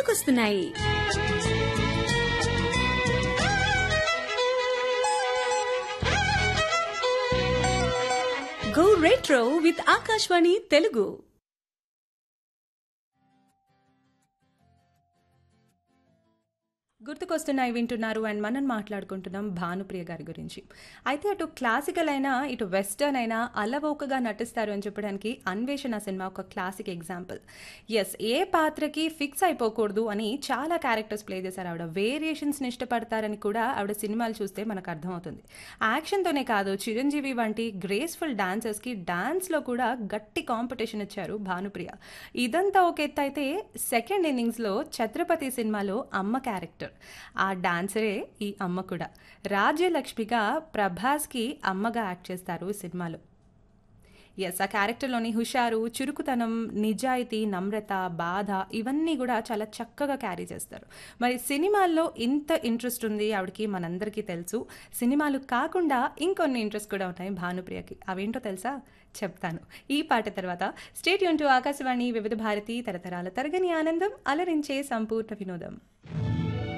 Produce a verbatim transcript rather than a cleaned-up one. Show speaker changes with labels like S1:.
S1: గుర్తుకొస్తున్నాయి. Go retro with Akashvani Telugu. గుర్తుకొస్తున్నాయి వింటున్నారు. అండ్ మనం మాట్లాడుకుంటున్నాం భానుప్రియ గారి గురించి. అయితే అటు క్లాసికల్ అయినా ఇటు వెస్టర్న్ అయినా అలవోకగా నటిస్తారు అని చెప్పడానికి అన్వేషణ సినిమా ఒక క్లాసిక్ ఎగ్జాంపుల్. ఎస్, ఏ పాత్రకి ఫిక్స్ అయిపోకూడదు అని చాలా క్యారెక్టర్స్ ప్లే చేశారు ఆవిడ. వేరియేషన్స్ని ఇష్టపడతారని కూడా ఆవిడ సినిమాలు చూస్తే మనకు అర్థమవుతుంది. యాక్షన్తోనే కాదు, చిరంజీవి వంటి గ్రేస్ఫుల్ డాన్సర్స్కి డాన్స్లో కూడా గట్టి కాంపిటీషన్ ఇచ్చారు భానుప్రియ. ఇదంతా ఒక ఎత్తు అయితే సెకండ్ ఇన్నింగ్స్లో ఛత్రపతి సినిమాలో అమ్మ క్యారెక్టర్, ఆ డాన్సరే ఈ అమ్మ కూడా. రాజ్యలక్ష్మిగా ప్రభాస్కి అమ్మగా యాక్ట్ చేస్తారు ఈ సినిమాలో. ఎస్, ఆ క్యారెక్టర్లోని హుషారు, చురుకుతనం, నిజాయితీ, నమ్రత, బాధ ఇవన్నీ కూడా చాలా చక్కగా క్యారీ చేస్తారు. మరి సినిమాల్లో ఇంత ఇంట్రెస్ట్ ఉంది ఆవిడకి మనందరికీ తెలుసు. సినిమాలు కాకుండా ఇంకొన్ని ఇంట్రెస్ట్ కూడా ఉన్నాయి భానుప్రియకి. అవేంటో తెలుసా? చెప్తాను ఈ పాట తర్వాత. స్టేట్ యూన్ టు ఆకాశవాణి వివిధ భారతి, తరతరాల తరగని ఆనందం, అలరించే సంపూర్ణ వినోదం.